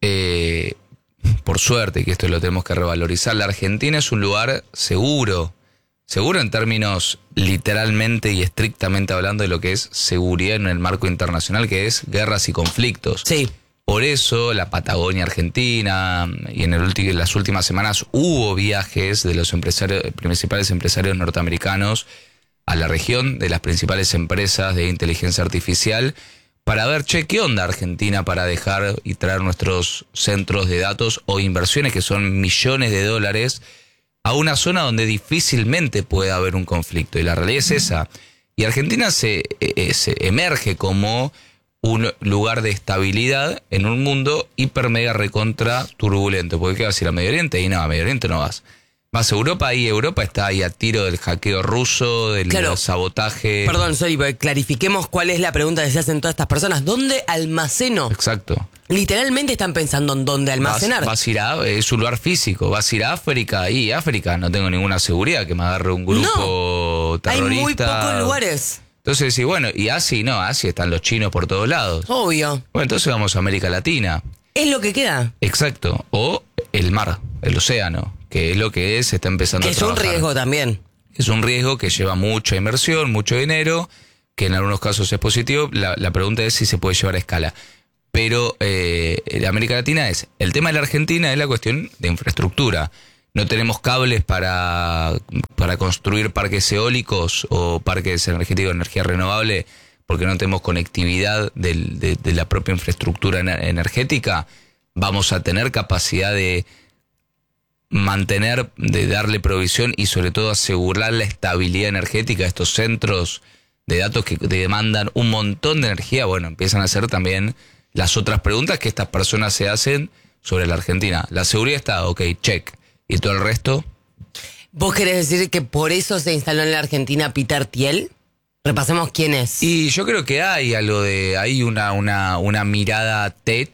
Speaker 4: por suerte, que esto lo tenemos que revalorizar. La Argentina es un lugar seguro en términos literalmente y estrictamente hablando de lo que es seguridad en el marco internacional, que es guerras y conflictos.
Speaker 1: Sí.
Speaker 4: Por eso la Patagonia Argentina, y en las últimas semanas hubo viajes de los principales empresarios norteamericanos a la región, de las principales empresas de inteligencia artificial, para ver, ¿qué onda Argentina para dejar y traer nuestros centros de datos o inversiones que son millones de dólares a una zona donde difícilmente puede haber un conflicto? Y la realidad es esa. Y Argentina se emerge como un lugar de estabilidad en un mundo hiper mega recontra turbulento. Porque ¿qué vas a ir a Medio Oriente? Y no, a Medio Oriente no vas. Vas a Europa y Europa está ahí a tiro del hackeo ruso, del sabotaje.
Speaker 1: Perdón, sorry, clarifiquemos cuál es la pregunta que se hacen todas estas personas. ¿Dónde almaceno?
Speaker 4: Exacto.
Speaker 1: Literalmente están pensando en dónde almacenar.
Speaker 4: Vas a ir es un lugar físico. Vas a ir a África y África no tengo ninguna seguridad que me agarre un grupo terrorista.
Speaker 1: Hay muy pocos lugares.
Speaker 4: Entonces, sí, bueno, y Asia están los chinos por todos lados.
Speaker 1: Obvio.
Speaker 4: Bueno, entonces vamos a América Latina.
Speaker 1: Es lo que queda.
Speaker 4: Exacto. O el mar, el océano, que es lo que se está empezando a trabajar.
Speaker 1: Que es un riesgo también.
Speaker 4: Es un riesgo que lleva mucha inversión, mucho dinero, que en algunos casos es positivo. La pregunta es si se puede llevar a escala. Pero en América Latina el tema de la Argentina es la cuestión de infraestructura. No tenemos cables para construir parques eólicos o parques energéticos de energía renovable porque no tenemos conectividad de la propia infraestructura energética. Vamos a tener capacidad de mantener, de darle provisión y sobre todo asegurar la estabilidad energética a estos centros de datos que demandan un montón de energía. Bueno, empiezan a hacer también las otras preguntas que estas personas se hacen sobre la Argentina. La seguridad está, ok, check. ¿Y todo el resto?
Speaker 1: ¿Vos querés decir que por eso se instaló en la Argentina Peter Thiel? Repasemos quién es.
Speaker 4: Y yo creo que hay algo hay una mirada tech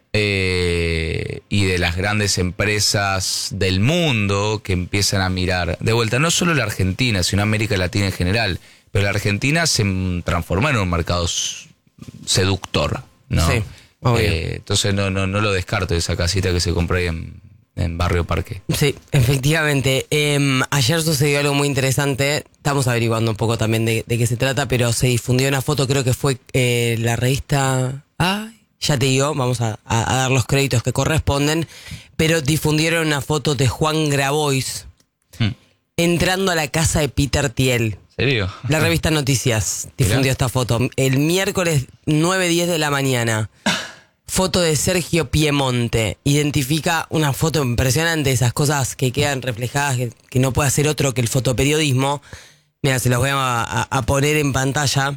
Speaker 4: y de las grandes empresas del mundo que empiezan a mirar. De vuelta, no solo la Argentina, sino América Latina en general. Pero la Argentina se transformó en un mercado seductor, ¿no?
Speaker 1: Sí, obvio.
Speaker 4: Entonces no lo descarto, esa casita que se compró ahí en Barrio Parque.
Speaker 1: Sí, efectivamente. Ayer sucedió algo muy interesante. Estamos averiguando un poco también de qué se trata, pero se difundió una foto, creo que fue la revista... ya te digo, vamos a dar los créditos que corresponden, pero difundieron una foto de Juan Grabois entrando a la casa de Peter Thiel.
Speaker 4: ¿En serio?
Speaker 1: La revista Noticias difundió esta foto. El miércoles 9:10 de la mañana. Foto de Sergio Piemonte. Identifica una foto impresionante, esas cosas que quedan reflejadas, que no puede hacer otro que el fotoperiodismo. Mira, se los voy a poner en pantalla.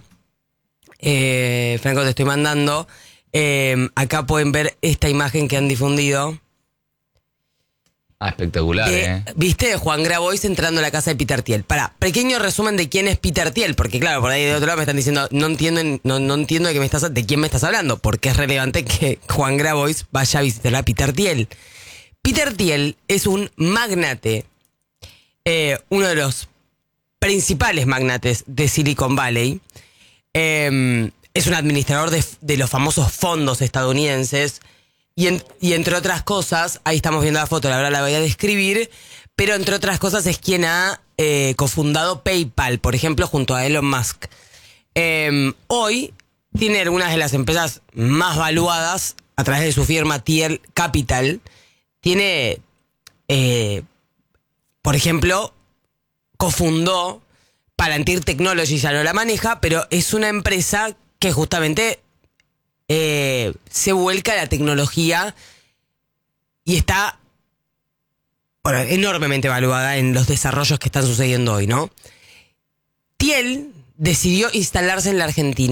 Speaker 1: Franco, te estoy mandando. Acá pueden ver esta imagen que han difundido.
Speaker 4: Espectacular,
Speaker 1: ¿Viste? Juan Grabois entrando a la casa de Peter Thiel. Pequeño resumen de quién es Peter Thiel, porque claro, por ahí de otro lado me están diciendo, no entiendo de quién me estás hablando, porque es relevante que Juan Grabois vaya a visitar a Peter Thiel. Peter Thiel es un magnate, uno de los principales magnates de Silicon Valley. Es un administrador de los famosos fondos estadounidenses. Y entre otras cosas, ahí estamos viendo la foto, la verdad la voy a describir, pero entre otras cosas es quien ha cofundado PayPal, por ejemplo, junto a Elon Musk. Hoy tiene algunas de las empresas más valuadas a través de su firma Thiel Capital. Tiene, por ejemplo, cofundó Palantir Technologies, ya no la maneja, pero es una empresa que justamente... se vuelca la tecnología y está enormemente evaluada en los desarrollos que están sucediendo hoy, ¿no? Thiel decidió instalarse en la Argentina.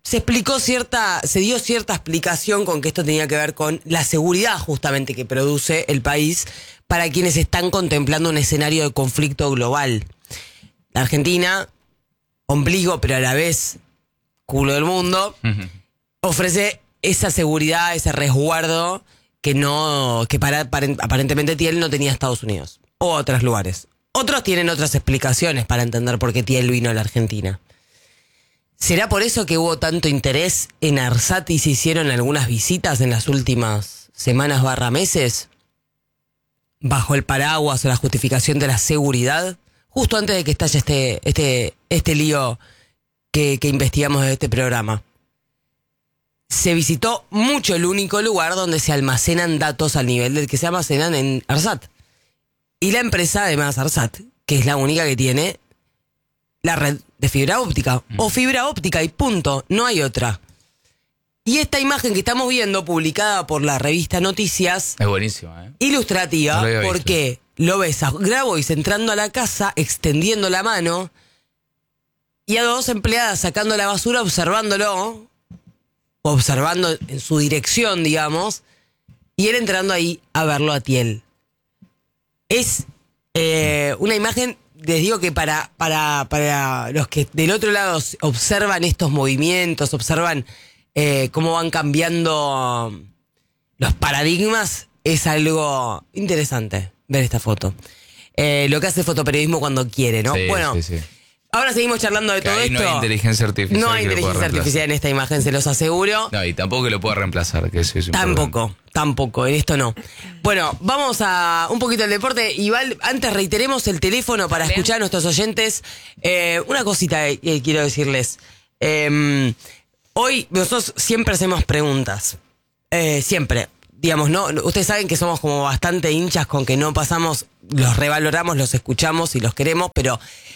Speaker 1: se dio cierta explicación con que esto tenía que ver con la seguridad justamente que produce el país para quienes están contemplando un escenario de conflicto global. La Argentina, ombligo, pero a la vez culo del mundo, ofrece esa seguridad, ese resguardo que aparentemente Thiel no tenía Estados Unidos o otros lugares. Otros tienen otras explicaciones para entender por qué Thiel vino a la Argentina. ¿Será por eso que hubo tanto interés en ARSAT y se hicieron algunas visitas en las últimas semanas / meses? Bajo el paraguas o la justificación de la seguridad, justo antes de que estalle este lío que investigamos de este programa. Se visitó mucho el único lugar donde se almacenan datos al nivel del que se almacenan en ARSAT. Y la empresa, además, ARSAT, que es la única que tiene la red de fibra óptica. O fibra óptica y punto, no hay otra. Y esta imagen que estamos viendo, publicada por la revista Noticias...
Speaker 4: Es buenísima, ¿eh?
Speaker 1: Ilustrativa,
Speaker 4: No
Speaker 1: porque lo ves a Grabois entrando a la casa, extendiendo la mano, y a 2 empleadas sacando la basura, observando en su dirección, digamos, y él entrando ahí a verlo a Thiel. Es una imagen, les digo que para los que del otro lado observan estos movimientos, observan cómo van cambiando los paradigmas, es algo interesante ver esta foto. Lo que hace fotoperiodismo cuando quiere, ¿no?
Speaker 4: Sí,
Speaker 1: bueno,
Speaker 4: sí.
Speaker 1: Ahora seguimos charlando de todo
Speaker 4: ahí
Speaker 1: esto.
Speaker 4: No hay inteligencia artificial.
Speaker 1: No hay inteligencia artificial en esta imagen, se los aseguro.
Speaker 4: No, y tampoco que lo pueda reemplazar, que eso es importante.
Speaker 1: Tampoco, en esto no. Bueno, vamos a un poquito al deporte. Igual, antes reiteremos el teléfono para escuchar a nuestros oyentes. Una cosita quiero decirles. Hoy nosotros siempre hacemos preguntas. Siempre. Digamos, no, ustedes saben que somos como bastante hinchas con que no pasamos, los revaloramos, los escuchamos y los queremos, pero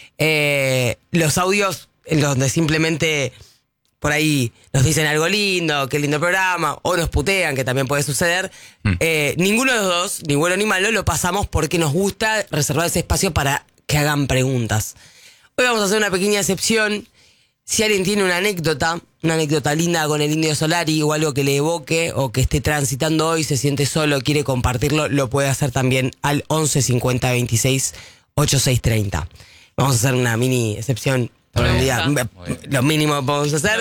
Speaker 1: los audios en donde simplemente por ahí nos dicen algo lindo, qué lindo programa, o nos putean, que también puede suceder, ninguno de los dos, ni bueno ni malo, lo pasamos porque nos gusta reservar ese espacio para que hagan preguntas. Hoy vamos a hacer una pequeña excepción. Si alguien tiene una anécdota linda con el Indio Solari o algo que le evoque o que esté transitando hoy, se siente solo, quiere compartirlo, lo puede hacer también al 11 50 26 86 30. Vamos a hacer una mini excepción por el día. Lo mínimo que podemos hacer.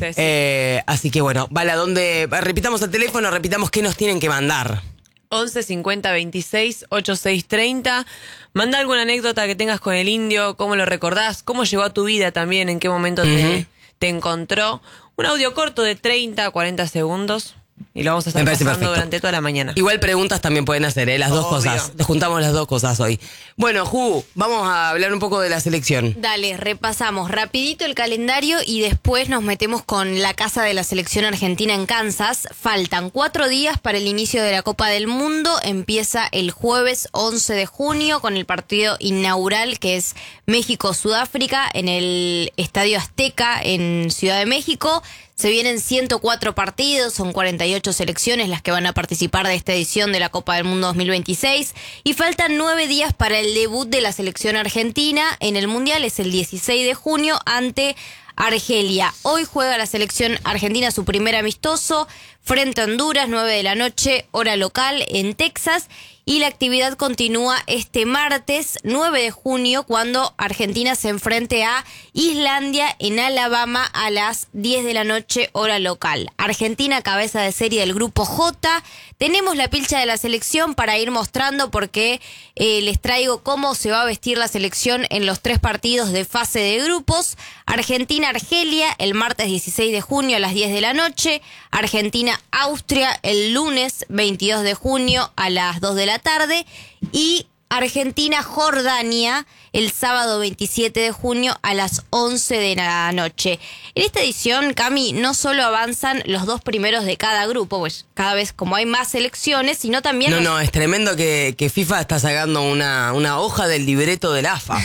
Speaker 1: Así que bueno, vale, ¿a dónde? Repitamos el teléfono, repitamos qué nos tienen que mandar.
Speaker 2: 11 50 26 86 30. Manda alguna anécdota que tengas con el Indio, cómo lo recordás, cómo llegó a tu vida también, en qué momento te encontró. Un audio corto de 30 a 40 segundos y lo vamos a estar pasando durante toda la mañana.
Speaker 1: Igual preguntas también pueden hacer, las dos cosas. Juntamos las dos cosas hoy. Bueno, Ju, vamos a hablar un poco de la selección.
Speaker 3: Dale, repasamos rapidito el calendario y después nos metemos con la casa de la selección argentina en Kansas. Faltan 4 días para el inicio de la Copa del Mundo. Empieza el jueves 11 de junio con el partido inaugural que es México-Sudáfrica en el Estadio Azteca en Ciudad de México. Se vienen 104 partidos, son 48 selecciones las que van a participar de esta edición de la Copa del Mundo 2026 y faltan 9 días para el debut de la selección argentina en el Mundial, es el 16 de junio ante Argelia. Hoy juega la selección argentina su primer amistoso frente a Honduras, 9 de la noche, hora local en Texas. Y la actividad continúa este martes 9 de junio cuando Argentina se enfrente a Islandia en Alabama a las 10 de la noche hora local. Argentina cabeza de serie del grupo J. Tenemos la pilcha de la selección para ir mostrando porque les traigo cómo se va a vestir la selección en los 3 partidos de fase de grupos. Argentina-Argelia el martes 16 de junio a las 10 de la noche. Argentina-Austria el lunes 22 de junio a las 2 de la tarde y Argentina-Jordania el sábado 27 de junio a las 11 de la noche. En esta edición, Cami, no solo avanzan los 2 primeros de cada grupo, pues cada vez como hay más selecciones, sino también...
Speaker 1: No, es tremendo que FIFA está sacando una hoja del libreto del AFA.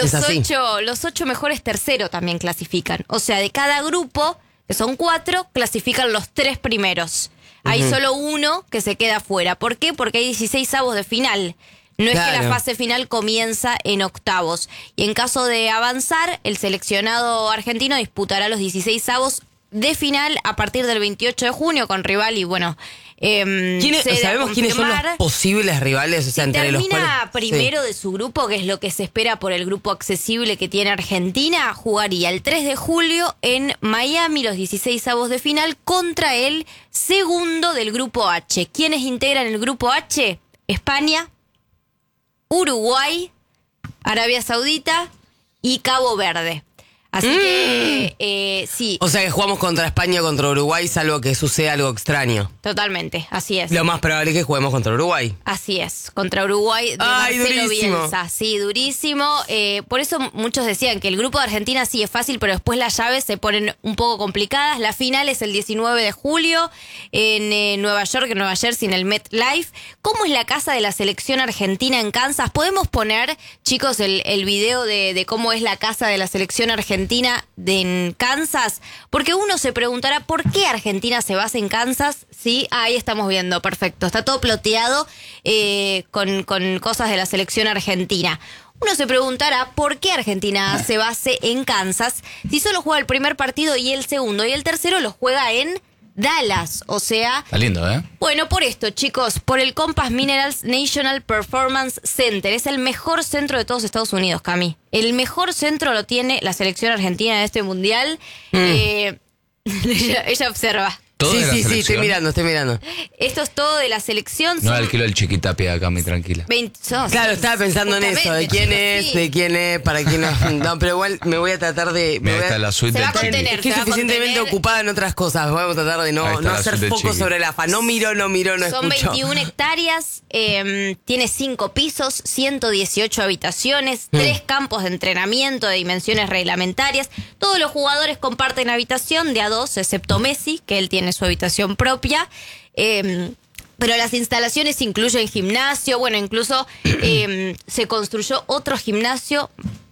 Speaker 3: los 8 mejores terceros también clasifican. O sea, de cada grupo, que son 4, clasifican los 3 primeros. Hay solo uno que se queda fuera. ¿Por qué? Porque hay 16avos de final. No es que la fase final comienza en octavos. Y en caso de avanzar, el seleccionado argentino disputará los 16avos de final a partir del 28 de junio con rival y bueno...
Speaker 1: ¿Sabemos quiénes son los posibles rivales? O sea, entre los cuales...
Speaker 3: termina primero de su grupo, que es lo que se espera por el grupo accesible que tiene Argentina, jugaría el 3 de julio en Miami los 16avos de final contra el segundo del grupo H. ¿Quiénes integran el grupo H? España, Uruguay, Arabia Saudita y Cabo Verde. Así que, sí.
Speaker 1: O sea que jugamos contra España o contra Uruguay, salvo que suceda algo extraño.
Speaker 3: Totalmente, así es.
Speaker 1: Lo más probable es que juguemos contra Uruguay.
Speaker 3: Así es, contra Uruguay de Marcelo Bielsa. Sí, durísimo. Por eso muchos decían que el grupo de Argentina sí es fácil, pero después las llaves se ponen un poco complicadas. La final es el 19 de julio en Nueva York, en Nueva Jersey, en el MetLife. ¿Cómo es la casa de la selección argentina en Kansas? ¿Podemos poner, chicos, el video de cómo es la casa de la selección argentina en Kansas? Porque uno se preguntará por qué Argentina se basa en Kansas. Sí, ahí estamos viendo, perfecto. Está todo ploteado con cosas de la selección argentina. Uno se preguntará por qué Argentina se base en Kansas si solo juega el primer partido y el segundo y el tercero lo juega en Dallas, o sea...
Speaker 4: Está lindo, ¿eh?
Speaker 3: Bueno, por esto, chicos, por el Compass Minerals National Performance Center. Es el mejor centro de todos Estados Unidos, Cami. El mejor centro lo tiene la selección argentina en este mundial. Ella observa.
Speaker 1: Sí, estoy mirando.
Speaker 3: Esto es todo de la selección.
Speaker 4: No alquilo el Chiquitapia acá, mi tranquila.
Speaker 1: Claro, estaba pensando en eso, de quién es, para quién no. No, pero igual me voy a tratar de...
Speaker 4: la suite
Speaker 3: se va a
Speaker 4: del Chimi.
Speaker 3: contener.
Speaker 1: Estoy suficientemente ocupada en otras cosas. Vamos a tratar de no hacer foco sobre la AFA. No miro, no
Speaker 3: Son
Speaker 1: escucho.
Speaker 3: 21 hectáreas, tiene 5 pisos, 118 habitaciones, 3 campos de entrenamiento de dimensiones reglamentarias. Todos los jugadores comparten habitación de a 2, excepto Messi, que él tiene su habitación propia. Pero las instalaciones incluyen gimnasio, bueno, incluso se construyó otro gimnasio